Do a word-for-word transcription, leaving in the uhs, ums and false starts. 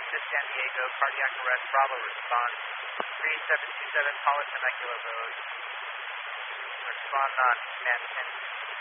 This San Diego, cardiac arrest, Bravo response, three seven two seven, Hollis Temecula Road. Respond on command ten.